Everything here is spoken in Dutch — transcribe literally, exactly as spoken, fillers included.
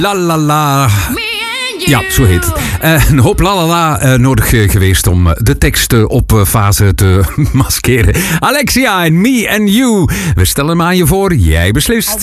La la la. Ja, zo heet het. Uh, een hoop lalala uh, nodig uh, geweest om uh, de tekst uh, op uh, fase te maskeren. Alexia en Me and You. We stellen hem aan je voor. Jij beslist.